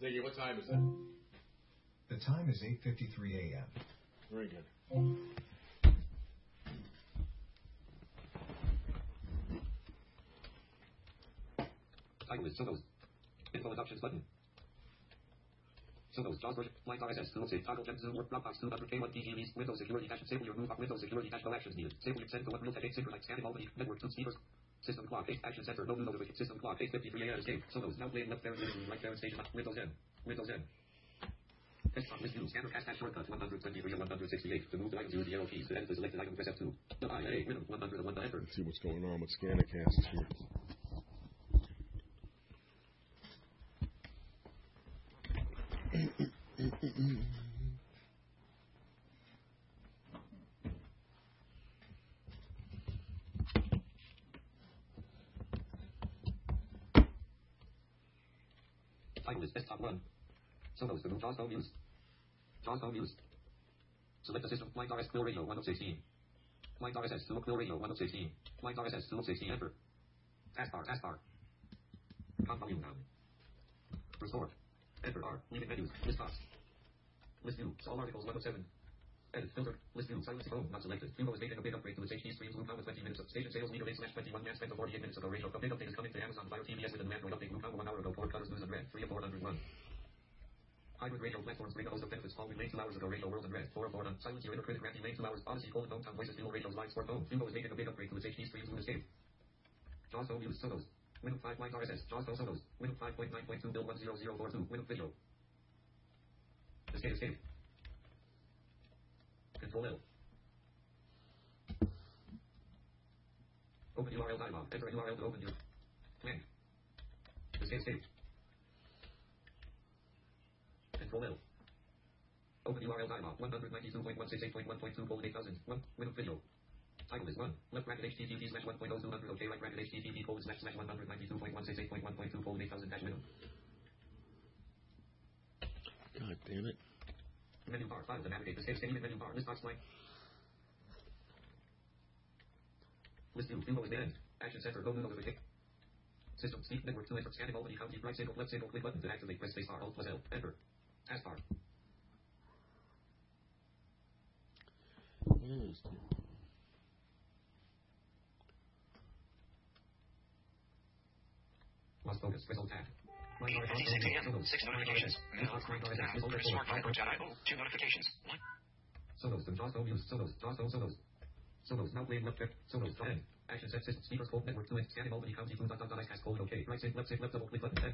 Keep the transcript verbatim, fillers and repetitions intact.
Ziggy, what time is it? The time is eight fifty-three a.m. Very good. Title is Sonos. Info and options button. Sonos, JAWS version, Light R S S, Tool Save, Toggle, Gen Zoom, Work, Dropbox, two hundred K one, D G Release, Windows Security Cache, Save your move, Windows Security Cache, no actions needed. Save your send to one, Realtek, eight, Synchronize, scanning, Albany, Network, two speakers. System clock, eight, action center, no new notification. System clock, eight fifty-three a.m. escape. Sonos, now playing left parent, right parent station, Windows N. Windows N. Desktop list view, scanner cache, shortcut, one twenty-three and one sixty-eight. To move the items, use the arrow keys. To edit the selected item, press F two. The I A, minimum, one hundred and one to enter. Let's see what's going on with ScannerCast here. Title is Desktop one. Sonos, to move JAWS Home Use. JAWS Home Use. Select the system, Light R S, Quill Radio, one sixteen. Light R S S, to Quill Radio, one sixteen. Light R S S, to sixteen, enter. Taskbar, taskbar. Com volume down. Restore. Enter R, leaving menus, list box. List view, all articles, one oh seven. Edit, filter, list view, silence phone, not selected. Fubo is making a big upgrade to its H D streams, Blue Combo twenty minutes of station sales, leader eight slash twenty-one, man spent the forty-eight minutes ago, ratio. A big update is coming to Amazon Fire T V S with an Android update, Blue Combo one hour ago, Ford Cutters News and Red, three of four hundred one. Hybrid radio platforms bring a host of benefits, call relay two hours ago, radio world and red, four of four on, silence your inner critic, Randy Lane two hours, Odyssey, Colin, Hometown Voices, Dual Radios, Live Sport Phone. Fubo is making a big upgrade to its H D streams, Blue Escape. JAWS Home Use, Sonos. Windows five, Light R S S, JAWS Home Sonos. Windows five point nine point two, build one zero zero four two, Windows Visual. Escape, escape. Control L. Open U R L dialog. Enter a U R L to open your command. Escape, escape. Control L. Open U R L dialog. one ninety-two dot one sixty-eight dot one point two colon eight thousand. one. Windows video. Title is one. Left bracket H T T P slash one point oh two hundred. OK. Right bracket H T T P colon slash slash one ninety-two dot one sixty-eight dot one point two colon eight thousand dash window. God damn it. Menu bar. File to navigate. Escape, escape. Menu bar. List box blank. List view. Fubo is the end. Action center. No new notification. System speak network two enter. Scanning Albany County. Right single left single click button to activate. Press space bar. Alt plus L. Enter. Taskbar. Lost focus. Result tab. eight a.m. Six notifications. Now, Chris Smart Viper chat. Oh, two notifications. What? Sonos. The JAWS Home Use. Sonos. JAWS Home Sonos. Sonos. Now playing left. Sonos. End. Action set system speakers. Cold network two. Scanning Albany County. Food. Dot dot dot. Ice cast. Cold. OK. Right. Left. Left. Left. Double click button. End.